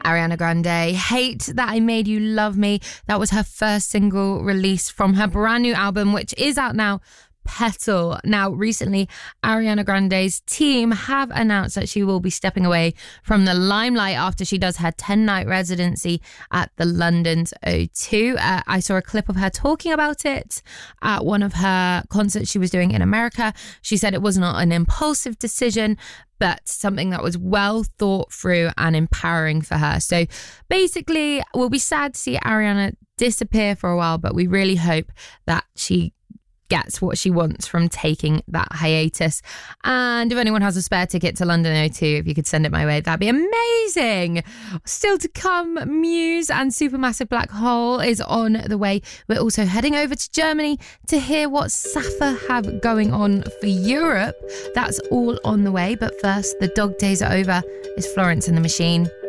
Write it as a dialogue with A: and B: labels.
A: Ariana Grande, Hate That I Made You Love Me. That was her first single released from her brand new album, which is out now, Petal. Now, recently, Ariana Grande's team have announced that she will be stepping away from the limelight after she does her 10-night residency at the London's O2. I saw a clip of her talking about it at one of her concerts she was doing in America. She said it was not an impulsive decision, but something that was well thought through and empowering for her. So basically, we'll be sad to see Ariana disappear for a while, but we really hope that she gets what she wants from taking that hiatus. And if anyone has a spare ticket to London O2, if you could send it my way, that'd be amazing. Still to come, Muse and Supermassive Black Hole is on the way. We're also heading over to Germany to hear what Safa have going on for Europe. That's all on the way. But first, the dog days are over. It's Florence and the Machine.